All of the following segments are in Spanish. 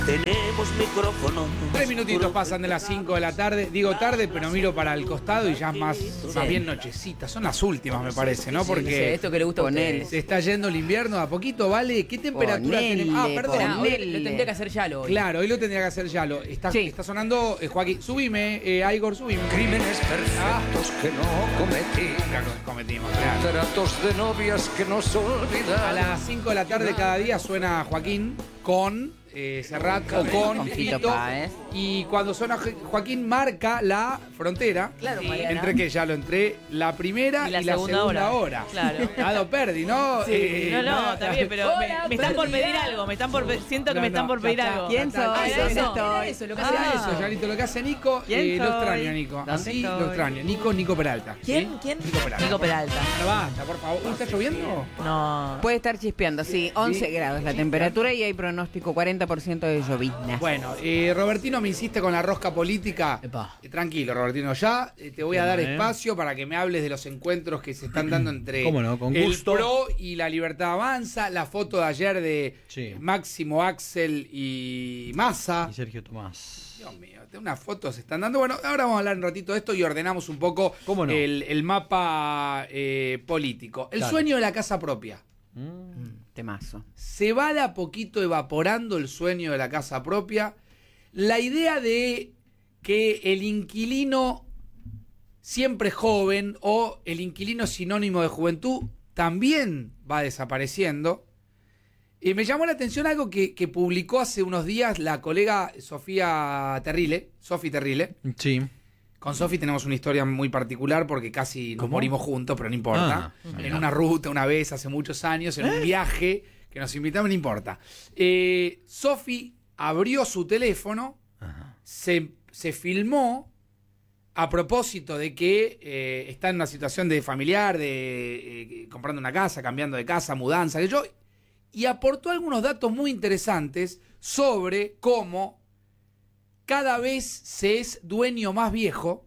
Tenemos micrófono. 3 minutitos pasan de las 5 de la tarde. Digo tarde, pero miro para el costado y ya es más bien nochecita. Son las últimas, me parece, ¿no? Porque esto que le gusta a ustedes. se está yendo el invierno a poquito, ¿vale? ¿Qué temperatura tenemos? Ah, perdón. Hoy lo tendría que hacer Yalo. Claro, hoy lo tendría que hacer Yalo. Está sonando, Joaquín. Subime, Igor, subime. Crímenes perfectos que no cometí. Cometimos, claro. Tratos de novias que nos olvidan. A las 5 de la tarde cada día suena Joaquín con Serrat o con Fito. Y cuando suena Joaquín marca la frontera. Claro, entre que ya lo entre la primera y la segunda hora. Claro. Dado Perdi, ¿no? Sí. No, está bien, pero Hola, me están por pedir algo. Siento que me están por pedir algo. ¿Quién soy? Eso, lo que Eso, Yanito, lo que hace Nico, lo extraño, Nico. Así lo extraño. Nico Peralta. ¿Quién? Nico Peralta. No basta, por favor. ¿Está lloviendo? No. Puede estar chispeando, sí. 11 grados la temperatura y hay pronóstico 40% de llovizna. Bueno, Robertino me insiste con la rosca política. Tranquilo, Robertino, ya te voy a dar espacio para que me hables de los encuentros que se están dando entre el PRO y la Libertad Avanza, la foto de ayer de Máximo, Axel y Massa. Y Sergio Tomás. Dios mío, unas fotos se están dando. Bueno, ahora vamos a hablar un ratito de esto y ordenamos un poco el mapa político. El sueño de la casa propia. Temazo. Se va de a poquito evaporando el sueño de la casa propia. La idea de que el inquilino siempre joven o el inquilino sinónimo de juventud también va desapareciendo. Me llamó la atención algo que publicó hace unos días la colega Sofi Terrile. Sí. Con Sofi tenemos una historia muy particular porque casi nos morimos juntos, pero no importa. En una ruta, una vez, hace muchos años, en un viaje que nos invitamos, no importa. Sofi abrió su teléfono, se filmó a propósito de que está en una situación de familiar, de comprando una casa, cambiando de casa, mudanza, y aportó algunos datos muy interesantes sobre cómo cada vez se es dueño más viejo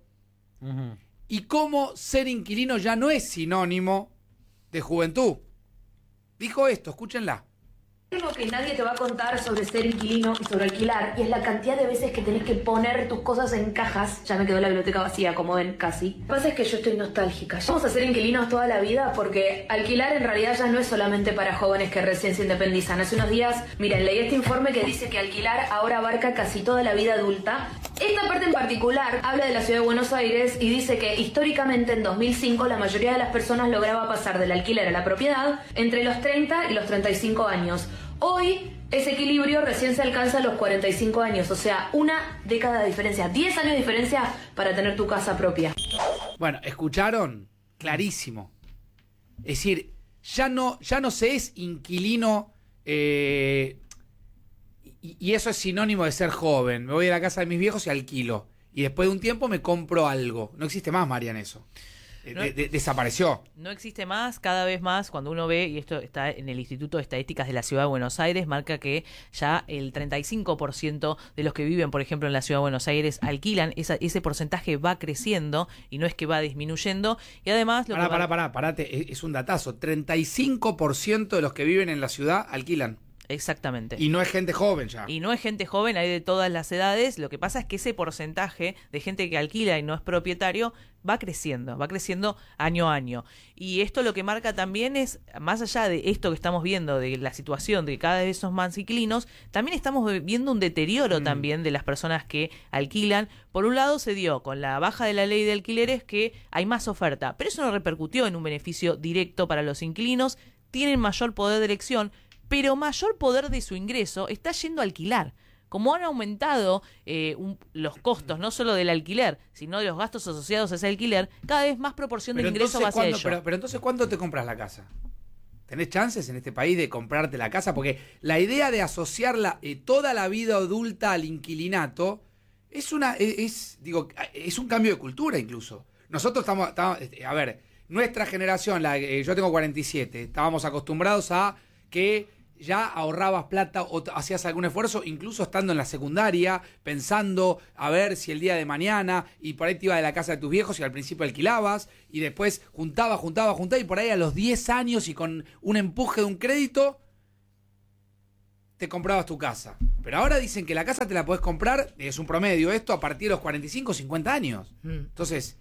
y cómo ser inquilino ya no es sinónimo de juventud. Dijo esto, escúchenla. Algo que nadie te va a contar sobre ser inquilino y sobre alquilar, y es la cantidad de veces que tenés que poner tus cosas en cajas. Ya me quedó la biblioteca vacía, como ven, casi. Lo que pasa es que yo estoy nostálgica. Vamos a ser inquilinos toda la vida porque alquilar en realidad ya no es solamente para jóvenes que recién se independizan. Hace unos días, miren, leí este informe que dice que alquilar ahora abarca casi toda la vida adulta. Esta parte en particular habla de la ciudad de Buenos Aires y dice que históricamente en 2005 la mayoría de las personas lograba pasar del alquiler a la propiedad entre los 30 y los 35 años. Hoy ese equilibrio recién se alcanza a los 45 años, o sea, una década de diferencia, 10 años de diferencia para tener tu casa propia. Bueno, ¿escucharon? Clarísimo. Es decir, ya no se es inquilino y eso es sinónimo de ser joven. Me voy a la casa de mis viejos y alquilo. Y después de un tiempo me compro algo. No existe más, Marian, eso. Desapareció. No existe más, cada vez más, cuando uno ve, y esto está en el Instituto de Estadísticas de la Ciudad de Buenos Aires, marca que ya el 35% de los que viven, por ejemplo, en la Ciudad de Buenos Aires alquilan, ese porcentaje va creciendo y no es que va disminuyendo. Y además... Parate, es un datazo. 35% de los que viven en la ciudad alquilan. Exactamente. Y no es gente joven ya. Y no es gente joven, hay de todas las edades. Lo que pasa es que ese porcentaje de gente que alquila y no es propietario va creciendo año a año. Y esto lo que marca también es, más allá de esto que estamos viendo, de la situación de que cada vez son más inquilinos, también estamos viendo un deterioro también de las personas que alquilan. Por un lado se dio con la baja de la ley de alquileres que hay más oferta, pero eso no repercutió en un beneficio directo para los inquilinos. Tienen mayor poder de elección, pero mayor poder de su ingreso está yendo a alquilar. Como han aumentado los costos, no solo del alquiler, sino de los gastos asociados a ese alquiler, cada vez más proporción del ingreso va hacia ello. Pero entonces, ¿cuándo te compras la casa? ¿Tenés chances en este país de comprarte la casa? Porque la idea de asociar toda la vida adulta al inquilinato es un cambio de cultura incluso. Nosotros estamos a ver, nuestra generación, yo tengo 47, estábamos acostumbrados a que ya ahorrabas plata o hacías algún esfuerzo, incluso estando en la secundaria, pensando a ver si el día de mañana, y por ahí te ibas de la casa de tus viejos y al principio alquilabas, y después juntabas, y por ahí a los 10 años y con un empuje de un crédito, te comprabas tu casa. Pero ahora dicen que la casa te la podés comprar, es un promedio esto, a partir de los 45, 50 años. Entonces,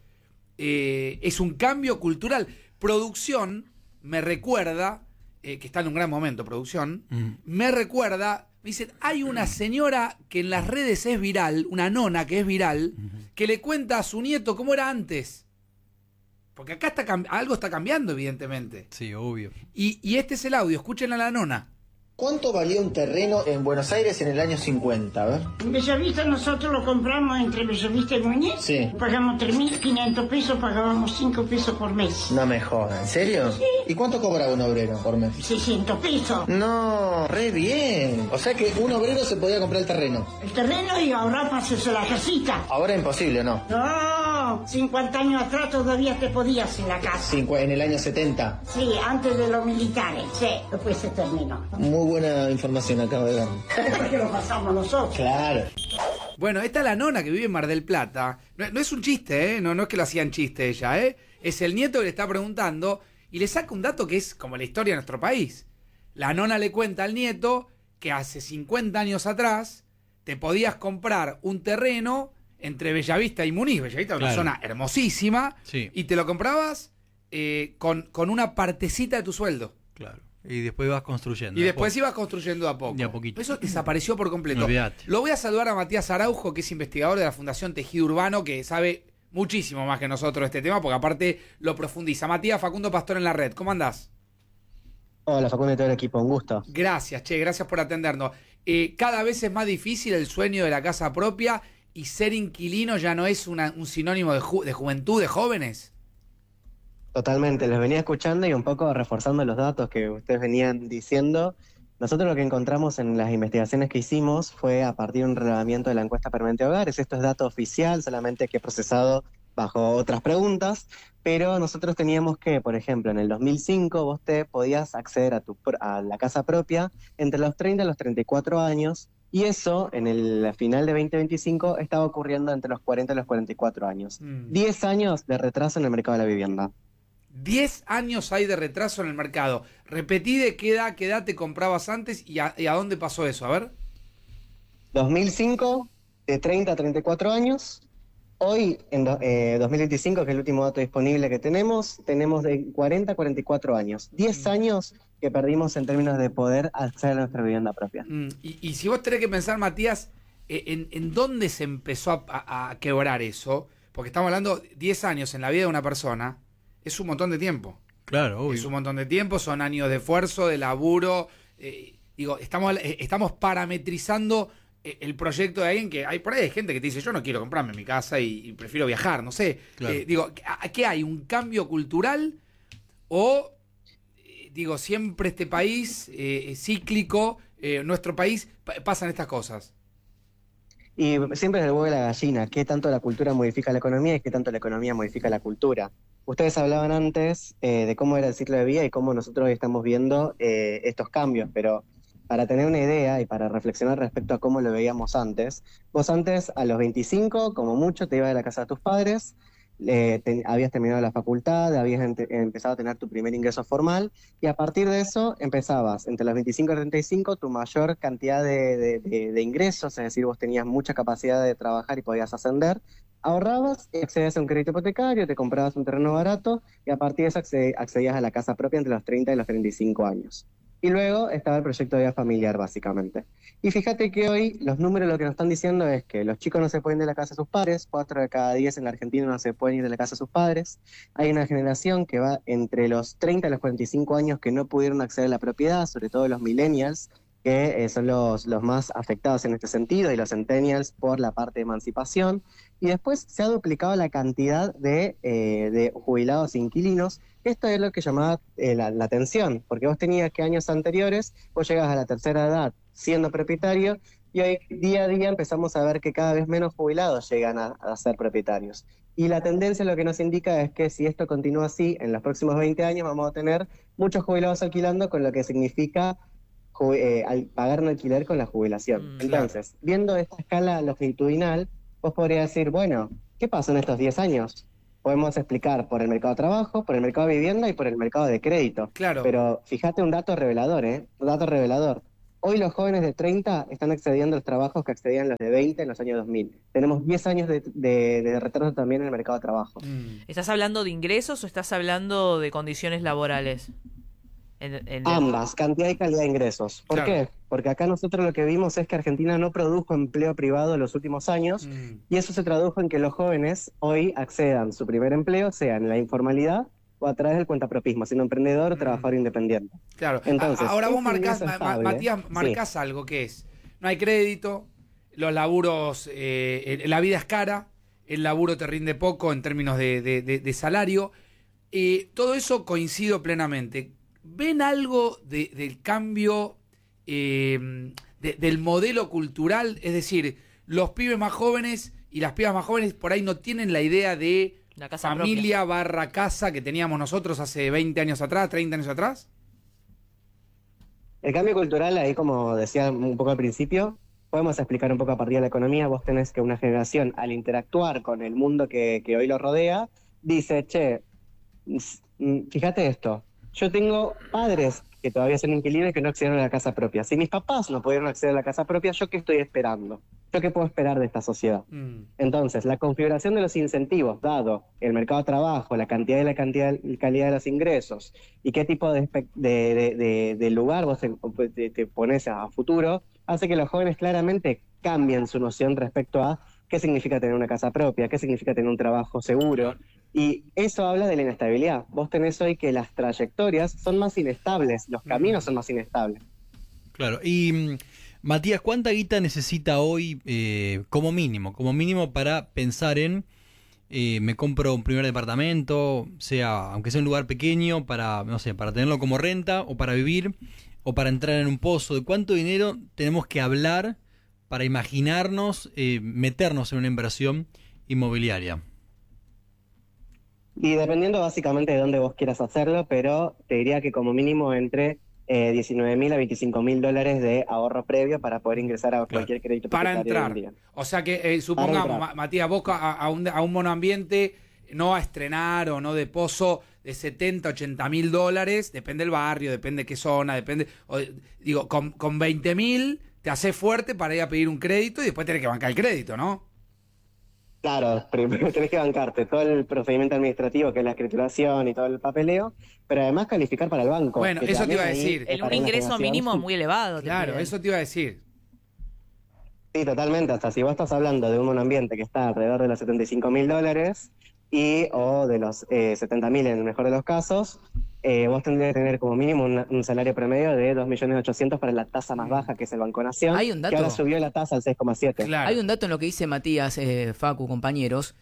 es un cambio cultural. Producción me recuerda, que está en un gran momento, producción, me recuerda, me dicen, hay una señora que en las redes es viral, una nona que es viral, que le cuenta a su nieto cómo era antes. Porque acá algo está cambiando, evidentemente. Sí, obvio. Y este es el audio, escuchen a la nona. ¿Cuánto valía un terreno en Buenos Aires en el año 50? A ver. En Bellavista nosotros lo compramos entre Bellavista y Muñiz. Sí. Pagamos 3.500 pesos, pagábamos 5 pesos por mes. No me jodas, ¿en serio? Sí. ¿Y cuánto cobraba un obrero por mes? 600 pesos. No, re bien. O sea que un obrero se podía comprar el terreno. El terreno y ahorrar para hacerse la casita. Ahora es imposible, ¿no? No, 50 años atrás todavía te podías en la casa. En el año 70. Sí, antes de los militares. Sí, después se terminó. Muy buena información acabo de dar. Porque lo pasamos nosotros. Claro. Bueno, esta es la nona que vive en Mar del Plata. No es un chiste, ¿eh? No es que lo hacían chiste ella, ¿eh? Es el nieto que le está preguntando y le saca un dato que es como la historia de nuestro país. La nona le cuenta al nieto que hace 50 años atrás te podías comprar un terreno entre Bellavista y Muniz. Bellavista es una zona hermosísima. Sí. Y te lo comprabas con una partecita de tu sueldo. Claro. Y después vas construyendo. Y después ibas construyendo a poco. De a poquito. Eso desapareció por completo. Olvídate. Lo voy a saludar a Matías Araujo, que es investigador de la Fundación Tejido Urbano, que sabe muchísimo más que nosotros de este tema, porque aparte lo profundiza. Matías, Facundo Pastor en la red. ¿Cómo andás? Hola, Facundo y todo el equipo. Un gusto. Gracias, gracias por atendernos. Cada vez es más difícil el sueño de la casa propia y ser inquilino ya no es un sinónimo de juventud, de jóvenes. Totalmente, los venía escuchando y un poco reforzando los datos que ustedes venían diciendo. Nosotros lo que encontramos en las investigaciones que hicimos fue a partir de un relevamiento de la encuesta permanente de hogares. Esto es dato oficial, solamente que procesado bajo otras preguntas, pero nosotros teníamos que, por ejemplo, en el 2005 vos te podías acceder a la casa propia entre los 30 y los 34 años, y eso en el final de 2025 estaba ocurriendo entre los 40 y los 44 años. 10 años de retraso en el mercado de la vivienda. 10 años hay de retraso en el mercado. Repetí de qué edad te comprabas antes y a dónde pasó eso, a ver. 2005, de 30 a 34 años. Hoy, en 2025, que es el último dato disponible que tenemos de 40 a 44 años. 10 años que perdimos en términos de poder acceder a nuestra vivienda propia. Y si vos tenés que pensar, Matías, ¿en dónde se empezó a quebrar eso? Porque estamos hablando 10 años en la vida de una persona. Es un montón de tiempo. Claro, obvio. Es un montón de tiempo, son años de esfuerzo, de laburo. Estamos parametrizando el proyecto de alguien que hay por ahí hay gente que te dice, yo no quiero comprarme mi casa y prefiero viajar, no sé. Claro. ¿Qué hay? ¿Un cambio cultural? O, siempre este país cíclico, nuestro país, pasan estas cosas. Y siempre es el huevo y la gallina, qué tanto la cultura modifica la economía y qué tanto la economía modifica la cultura. Ustedes hablaban antes de cómo era el ciclo de vida y cómo nosotros hoy estamos viendo estos cambios, pero para tener una idea y para reflexionar respecto a cómo lo veíamos antes, vos antes a los 25, como mucho, te ibas de la casa de tus padres, habías terminado la facultad, habías empezado a tener tu primer ingreso formal y a partir de eso empezabas entre los 25 y 35 tu mayor cantidad de ingresos, es decir, vos tenías mucha capacidad de trabajar y podías ascender, ahorrabas y accedías a un crédito hipotecario, te comprabas un terreno barato y a partir de eso accedías a la casa propia entre los 30 y los 35 años. Y luego estaba el proyecto de vida familiar, básicamente. Y fíjate que hoy los números lo que nos están diciendo es que los chicos no se pueden ir de la casa de sus padres, 4 de cada 10 en la Argentina no se pueden ir de la casa de sus padres. Hay una generación que va entre los 30 y los 45 años que no pudieron acceder a la propiedad, sobre todo los millennials, que son los más afectados en este sentido, y los centennials por la parte de emancipación. Y después se ha duplicado la cantidad de jubilados e inquilinos. Esto es lo que llamaba la tensión, porque vos tenías que años anteriores, vos llegás a la tercera edad siendo propietario, y hoy día a día empezamos a ver que cada vez menos jubilados llegan a ser propietarios. Y la tendencia lo que nos indica es que si esto continúa así, en los próximos 20 años vamos a tener muchos jubilados alquilando, con lo que significa pagar un alquiler con la jubilación. Entonces, viendo esta escala longitudinal, vos podrías decir, bueno, ¿qué pasó en estos 10 años? Podemos explicar por el mercado de trabajo, por el mercado de vivienda y por el mercado de crédito. Claro. Pero fíjate un dato revelador, Un dato revelador. Hoy los jóvenes de 30 están accediendo a los trabajos que accedían los de 20 en los años 2000. Tenemos 10 años de retraso también en el mercado de trabajo. ¿Estás hablando de ingresos o estás hablando de condiciones laborales? Ambas, cantidad y calidad de ingresos. ¿Por qué? Porque acá nosotros lo que vimos es que Argentina no produjo empleo privado en los últimos años y eso se tradujo en que los jóvenes hoy accedan su primer empleo, sea en la informalidad o a través del cuentapropismo, siendo emprendedor o trabajador independiente. Claro. Entonces, ahora vos marcás, estable, Matías, marcás algo que es, no hay crédito, los laburos, la vida es cara, el laburo te rinde poco en términos de salario, todo eso coincido plenamente. ¿Ven algo del cambio del modelo cultural? Es decir, los pibes más jóvenes y las pibas más jóvenes por ahí no tienen la idea de la casa familia propia. / casa que teníamos nosotros hace 20 años atrás, 30 años atrás. El cambio cultural, ahí como decía un poco al principio, podemos explicar un poco a partir de la economía. Vos tenés que una generación, al interactuar con el mundo que hoy lo rodea, dice, che, fíjate esto, yo tengo padres que todavía son inquilinos y que no accedieron a la casa propia. Si mis papás no pudieron acceder a la casa propia, ¿yo qué estoy esperando? ¿Yo qué puedo esperar de esta sociedad? Entonces, la configuración de los incentivos, dado el mercado de trabajo, la cantidad y calidad de los ingresos, y qué tipo de lugar vos te pones a futuro, hace que los jóvenes claramente cambien su noción respecto a qué significa tener una casa propia, qué significa tener un trabajo seguro. Y eso habla de la inestabilidad. Vos tenés hoy que las trayectorias son más inestables, los caminos son más inestables. Claro, y Matías, ¿cuánta guita necesita hoy como mínimo para pensar en me compro un primer departamento, sea aunque sea un lugar pequeño, para no sé, para tenerlo como renta o para vivir o para entrar en un pozo? ¿De cuánto dinero tenemos que hablar para imaginarnos meternos en una inversión inmobiliaria? Y dependiendo básicamente de dónde vos quieras hacerlo, pero te diría que como mínimo entre $19.000 a $25.000 de ahorro previo para poder ingresar a cualquier crédito para hipotecario entrar. hoy en día. O sea que supongamos, Matías, vos a un monoambiente no a estrenar o no de pozo de 70, 80 mil dólares, depende del barrio, depende de qué zona, depende, digo, con 20.000 te haces fuerte para ir a pedir un crédito y después tenés que bancar el crédito, ¿no? Claro, primero tenés que bancarte todo el procedimiento administrativo, que es la escrituración y todo el papeleo, pero además calificar para el banco. Bueno, eso te iba a decir. Un ingreso mínimo muy elevado. Claro, eso te iba a decir. Sí, totalmente. Hasta si vos estás hablando de un monoambiente que está alrededor de los $75.000 o de los 70.000 en el mejor de los casos, vos tendrías que tener como mínimo un salario promedio de 2.800.000 para la tasa más baja, que es el Banco Nación. Hay un dato. Que ahora subió la tasa al 6,7. Claro. Hay un dato en lo que dice Matías, Facu, compañeros.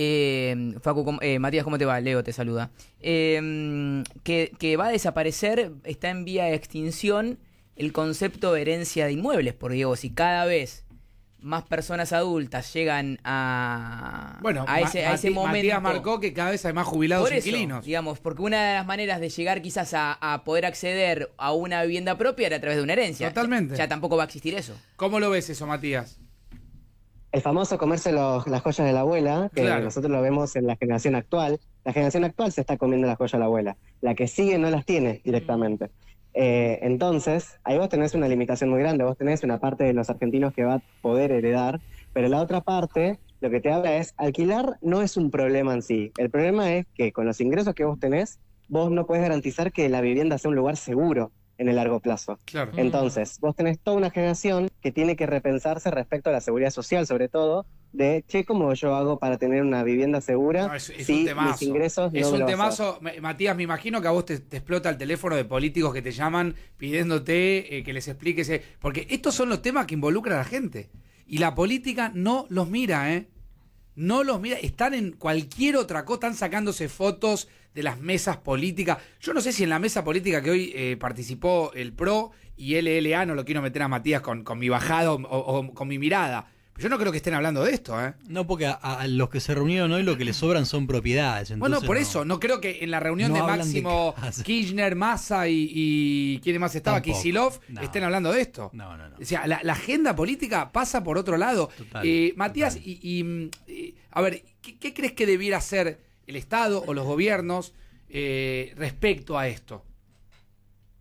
Matías, ¿cómo te va? Leo te saluda. Que va a desaparecer, está en vía de extinción el concepto de herencia de inmuebles, porque digo, si cada vez más personas adultas llegan a ese momento. Matías marcó que cada vez hay más jubilados por eso, inquilinos. Digamos, porque una de las maneras de llegar quizás a poder acceder a una vivienda propia era a través de una herencia. Totalmente. Ya tampoco va a existir eso. ¿Cómo lo ves eso, Matías? El famoso comerse las joyas de la abuela, que Claro. nosotros lo vemos en la generación actual. La generación actual se está comiendo las joyas de la abuela. La que sigue no las tiene directamente. Entonces, ahí vos tenés una limitación muy grande. Vos tenés una parte de los argentinos que va a poder heredar, pero la otra parte, lo que te habla es, alquilar no es un problema en sí. El problema es que con los ingresos que vos tenés, vos no podés garantizar que la vivienda sea un lugar seguro en el largo plazo. Claro. Entonces, vos tenés toda una generación que tiene que repensarse respecto a la seguridad social, sobre todo, de, che, ¿cómo yo hago para tener una vivienda segura No, es si un temazo. mis ingresos no Es me un lo temazo. Matías, me imagino que a vos te explota el teléfono de políticos que te llaman pidiéndote que les expliques. Porque estos son los temas que involucran a la gente. Y la política no los mira, ¿eh? No los mira. Están en cualquier otra cosa. Están sacándose fotos de las mesas políticas. Yo no sé si en la mesa política que hoy participó el PRO y LLA, no lo quiero meter a Matías con mi bajada o con mi mirada. Pero yo no creo que estén hablando de esto, ¿eh? No, porque a los que se reunieron hoy lo que les sobran son propiedades. Bueno, por no. eso, no creo que en la reunión No de hablan Máximo de casa. Kirchner, Massa y ¿quién más estaba? Tampoco. Kicillof, No. estén hablando de esto. No. O sea, la agenda política pasa por otro lado. Total, Matías, total. A ver, ¿qué crees que debiera hacer el Estado o los gobiernos respecto a esto? Yo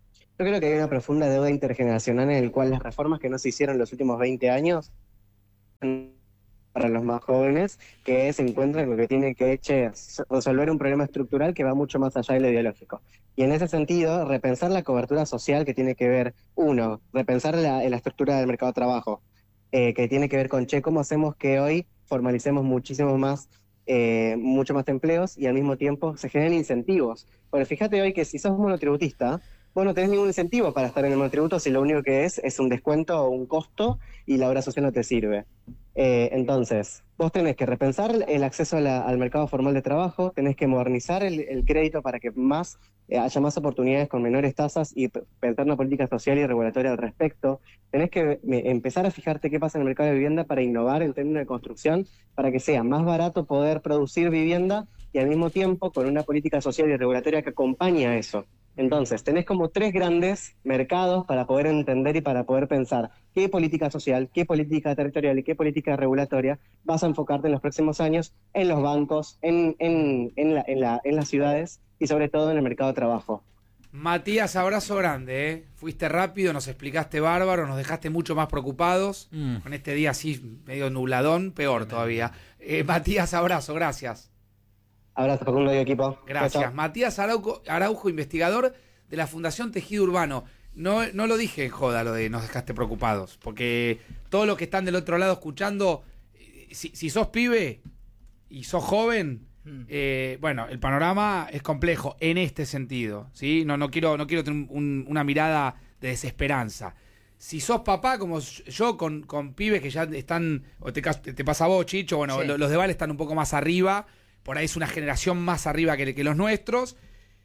Yo creo que hay una profunda deuda intergeneracional en el cual las reformas que no se hicieron en los últimos 20 años para los más jóvenes, que se encuentran con que tienen que resolver un problema estructural que va mucho más allá de lo ideológico. Y en ese sentido, repensar la cobertura social que tiene que ver, repensar la estructura del mercado de trabajo, que tiene que ver con, ¿cómo hacemos que hoy formalicemos mucho más empleos y al mismo tiempo se generen incentivos? Porque fíjate hoy que si sos monotributista, vos no tenés ningún incentivo para estar en el monotributo si lo único que es un descuento o un costo y la obra social no te sirve. Entonces, vos tenés que repensar el acceso al mercado formal de trabajo, tenés que modernizar el crédito para que haya más oportunidades con menores tasas y pensar una política social y regulatoria al respecto. Tenés que empezar a fijarte qué pasa en el mercado de vivienda para innovar en términos de construcción, para que sea más barato poder producir vivienda y al mismo tiempo con una política social y regulatoria que acompañe a eso. Entonces, tenés como 3 grandes mercados para poder entender y para poder pensar qué política social, qué política territorial y qué política regulatoria vas a enfocarte en los próximos años en los bancos, en las ciudades y sobre todo en el mercado de trabajo. Matías, abrazo grande, ¿eh? Fuiste rápido, nos explicaste bárbaro, nos dejaste mucho más preocupados. Con este día así medio nubladón, peor todavía. Matías, abrazo, gracias. Abrazo, Facundo y equipo. Gracias. Chao, chao. Matías Araujo, investigador de la Fundación Tejido Urbano. No lo dije en joda lo de nos dejaste preocupados, porque todos los que están del otro lado escuchando, si sos pibe y sos joven, bueno, el panorama es complejo en este sentido, ¿sí? No quiero tener una mirada de desesperanza. Si sos papá, como yo, con pibes que ya están, o te pasa a vos, Chicho, bueno, sí. Los de Vale están un poco más arriba, por ahí es una generación más arriba que los nuestros,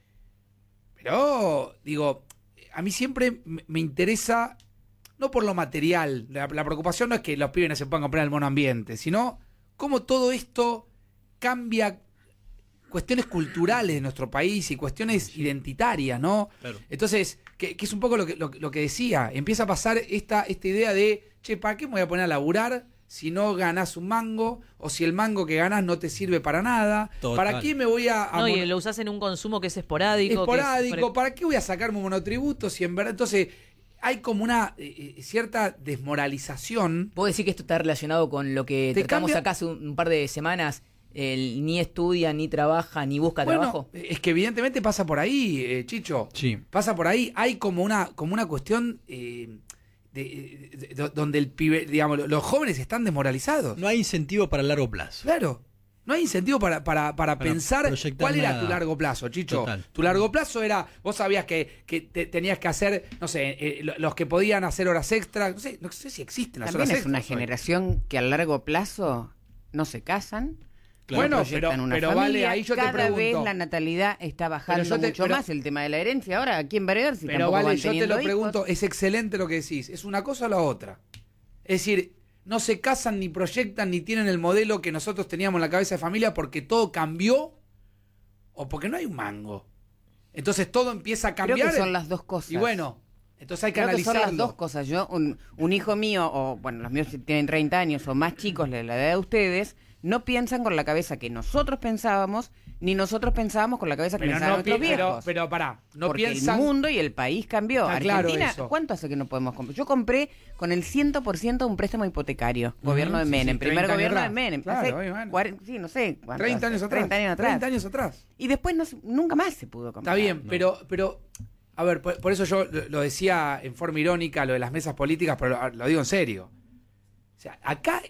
pero, digo, a mí siempre me interesa, no por lo material, la preocupación no es que los pibes no se puedan comprar el monoambiente, sino cómo todo esto cambia cuestiones culturales de nuestro país y cuestiones identitarias, ¿no? Claro. Entonces, que es un poco lo que decía, empieza a pasar esta idea de, ¿para qué me voy a poner a laburar si no ganás un mango? O si el mango que ganás no te sirve para nada. Total. ¿Para qué me voy a no, y lo usás en un consumo que es esporádico. ¿Para qué voy a sacarme un monotributo si en verdad? Entonces, hay como una cierta desmoralización. ¿Puedo decir que esto está relacionado con lo que tratamos acá hace un par de semanas? Ni estudia, ni trabaja, ni busca trabajo. Es que evidentemente pasa por ahí, Chicho. Sí. Pasa por ahí. Hay como una cuestión donde el pibe, digamos, los jóvenes están desmoralizados. No hay incentivo para el largo plazo. Claro. No hay incentivo para pensar cuál era tu largo plazo, Chicho. Total. Tu largo plazo era, vos sabías que tenías que hacer, no sé, los que podían hacer horas extras, no sé si existen las horas extras. También es una generación que a largo plazo no se casan. Claro, bueno, pero familia, vale, ahí yo te pregunto. Cada vez la natalidad está bajando mucho más. El tema de la herencia, ahora, ¿a quién va a heredar si pero vale, yo te lo pregunto, es excelente lo que decís. ¿Es una cosa o la otra? Es decir, no se casan, ni proyectan, ni tienen el modelo que nosotros teníamos en la cabeza de familia porque todo cambió o porque no hay un mango. Entonces todo empieza a cambiar. Creo que son las dos cosas. Y bueno, entonces hay que Creo analizarlo. Que son las dos cosas. Yo, un hijo mío, o bueno, los míos tienen 30 años o más chicos de la edad de ustedes, no piensan con la cabeza que nosotros pensábamos, ni nosotros pensábamos con la cabeza que pensaban nuestros viejos. Pero pará, no porque piensan... el mundo y el país cambió. Argentina, claro, ¿cuánto hace que no podemos comprar? Yo compré con el 100% un préstamo hipotecario. Gobierno de Menem, primer gobierno de Menem. Claro, hace, sí, no sé. 30 años atrás. 30 años atrás. Y después nunca más se pudo comprar. Está bien, pero a ver, por eso yo lo decía en forma irónica, lo de las mesas políticas, pero lo digo en serio. O sea, acá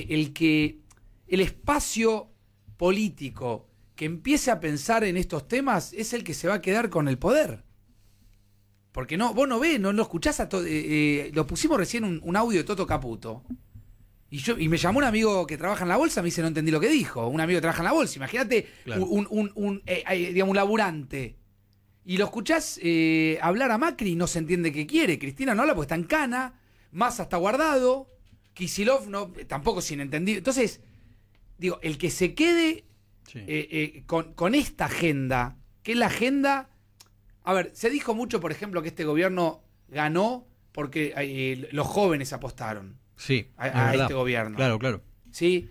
el espacio político que empiece a pensar en estos temas es el que se va a quedar con el poder. Porque vos no ves, no lo escuchás lo pusimos recién un audio de Toto Caputo. Y me llamó un amigo que trabaja en la bolsa, me dice, no entendí lo que dijo. Un amigo que trabaja en la bolsa, imagínate, claro. Un laburante. Y lo escuchás hablar a Macri y no se entiende qué quiere. Cristina no habla porque está en cana, Massa está guardado, Kicillof tampoco sin entendido. Entonces, digo, el que se quede con esta agenda, que es la agenda... A ver, se dijo mucho, por ejemplo, que este gobierno ganó porque los jóvenes apostaron a este gobierno. Claro. ¿Sí?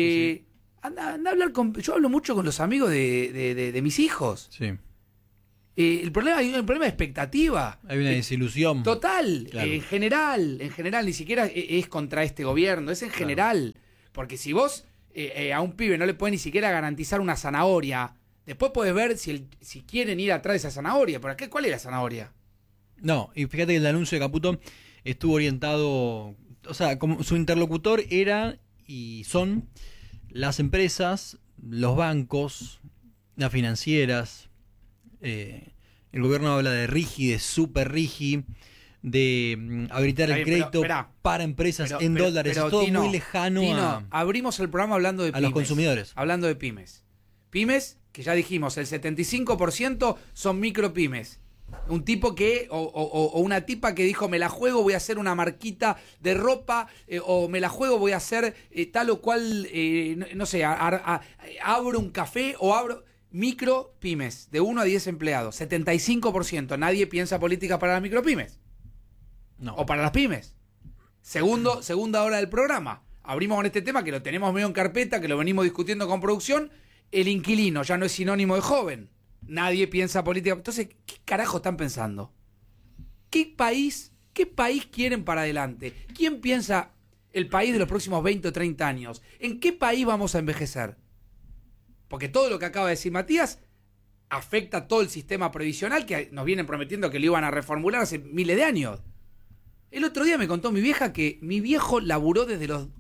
Anda a hablar yo hablo mucho con los amigos de mis hijos. Sí. El problema hay un problema de expectativa. Hay una desilusión. Total. Claro. En general, ni siquiera es contra este gobierno, es en general. Porque si vos a un pibe no le podés ni siquiera garantizar una zanahoria, después podés ver si quieren ir atrás de esa zanahoria. ¿Pero cuál es la zanahoria? No, y fíjate que el anuncio de Caputo estuvo orientado, o sea, como su interlocutor era y son las empresas, los bancos, las financieras. El gobierno habla de RIGI, de super RIGI, de habilitar el crédito para empresas en dólares. Es todo muy lejano abrimos el programa hablando de pymes, los consumidores. Hablando de pymes. Pymes, que ya dijimos, el 75% son micropymes. Un tipo o una tipa que dijo, me la juego, voy a hacer una marquita de ropa, o me la juego, voy a hacer tal o cual, no sé, abro un café o abro... Micropymes, de 1 a 10 empleados, 75%. Nadie piensa política para las micropymes. No. O para las pymes. Segunda hora del programa. Abrimos con este tema que lo tenemos medio en carpeta, que lo venimos discutiendo con producción. El inquilino ya no es sinónimo de joven. Nadie piensa política. Entonces, ¿qué carajo están pensando? ¿Qué país quieren para adelante? ¿Quién piensa el país de los próximos 20 o 30 años? ¿En qué país vamos a envejecer? Porque todo lo que acaba de decir Matías afecta a todo el sistema previsional que nos vienen prometiendo que lo iban a reformular hace miles de años. El otro día me contó mi vieja que mi viejo laburó desde los,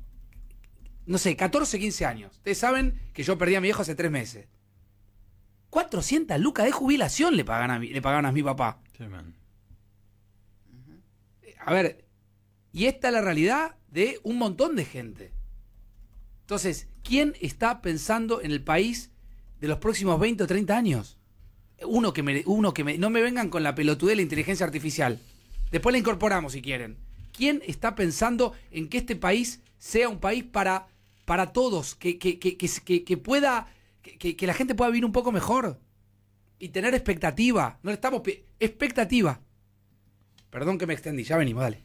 14, 15 años. Ustedes saben que yo perdí a mi viejo hace 3 meses. 400 lucas de jubilación le pagaban a mi papá. Sí, man. A ver, y esta es la realidad de un montón de gente. Entonces, ¿quién está pensando en el país de los próximos 20 o 30 años? No me vengan con la pelotudez de la inteligencia artificial. Después la incorporamos si quieren. ¿Quién está pensando en que este país sea un país para todos? Que la gente pueda vivir un poco mejor. Y tener expectativa. No estamos... expectativa. Perdón que me extendí. Ya venimos, dale.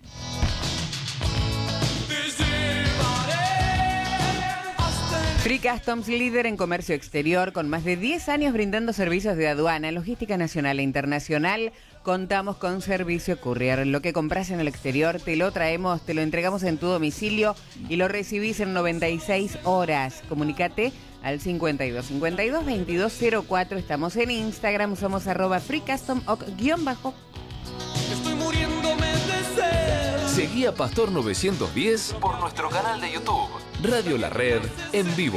Free Customs, líder en comercio exterior, con más de 10 años brindando servicios de aduana, logística nacional e internacional. Contamos con servicio courier. Lo que compras en el exterior te lo traemos, te lo entregamos en tu domicilio y lo recibís en 96 horas. Comunícate al 5252-2204. Estamos en Instagram, somos @freecustom_. Estoy muriéndome de sed. Seguí a Pastor 910 por nuestro canal de YouTube. Radio La Red en vivo.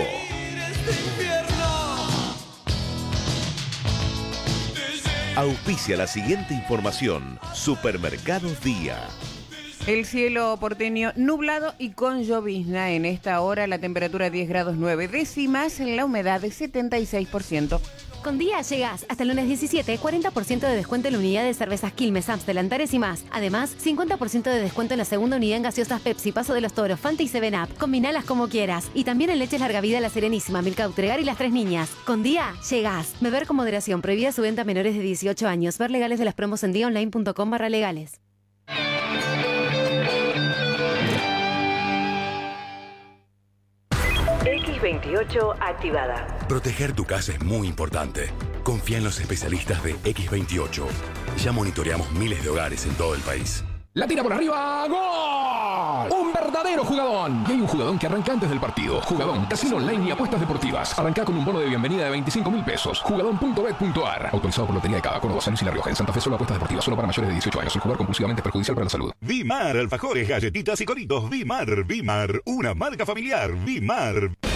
Auspicia la siguiente información. Supermercados Día. El cielo porteño nublado y con llovizna. En esta hora la temperatura 10 grados 9 décimas, la humedad de 76%. Con Día llegas hasta el lunes 17, 40% de descuento en la unidad de cervezas Quilmes, Amstel, Antares y más. Además, 50% de descuento en la segunda unidad en gaseosas Pepsi, Paso de los Toros, Fanta y 7up. Combinalas como quieras. Y también en leches Larga Vida, La Serenísima, Milka Utregar y Las Tres Niñas. Con Día llegas. Beber con moderación. Prohibida su venta a menores de 18 años. Ver legales de las promos en diaonline.com/legales. X28 activada. Proteger tu casa es muy importante. Confía en los especialistas de X28. Ya monitoreamos miles de hogares en todo el país. La tira por arriba, ¡gol! ¡Un verdadero jugadón! Y hay un jugadón que arranca antes del partido. Jugadón, casino online y apuestas deportivas. Arranca con un bono de bienvenida de 25.000 pesos. Jugadón.bet.ar. Autorizado por Lotería de Cava, Córdoba, San Luis y La Rioja. En Santa Fe solo apuestas deportivas, solo para mayores de 18 años. El jugar compulsivamente es perjudicial para la salud. Vimar, alfajores, galletitas y coritos. Vimar, una marca familiar. Vimar.